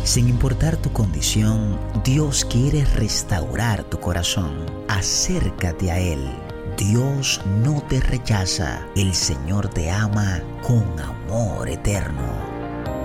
Sin importar tu condición, Dios quiere restaurar tu corazón. Acércate a Él. Dios no te rechaza. El Señor te ama con amor eterno.